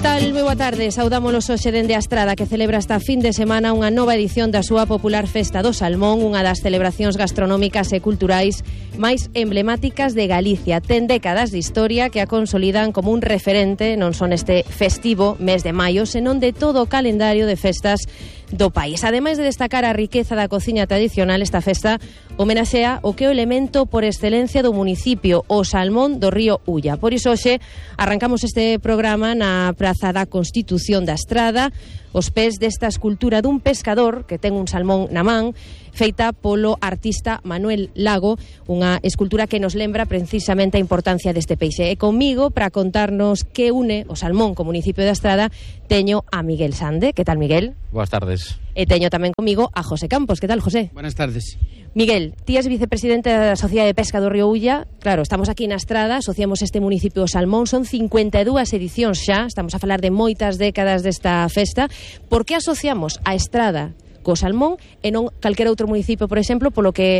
tal? Moi boa tarde. Saudámolos hoxe dende a Estrada, que celebra esta fin de semana unha nova edición da súa popular Festa do Salmón, unha das celebracións gastronómicas e culturais máis emblemáticas de Galicia. Ten décadas de historia que a consolidan como un referente non son este festivo mes de maio, senón de todo o calendario de festas do país. Ademais de destacar a riqueza da cociña tradicional, esta festa homenaxea o que é o elemento por excelencia do municipio, o salmón do río Ulla. Por iso hoxe arrancamos este programa na Praza da Constitución da Estrada, os pés desta escultura dun pescador que ten un salmón na man, feita polo artista Manuel Lago, unha escultura que nos lembra precisamente a importancia deste peixe. E comigo, para contarnos que une o salmón co municipio da Estrada, teño a Miguel Sande. Que tal, Miguel? Boas tardes. E teño tamén comigo a José Campos. Que tal, José? Buenas tardes. Miguel, ti és vicepresidente da Sociedade de Pesca do Río Ulla. Claro, estamos aquí na Estrada, asociamos este municipio ao salmón, son 52 edicións xa, estamos a falar de moitas décadas desta festa. Por que asociamos a Estrada co salmón e non calquera outro municipio, por exemplo, polo que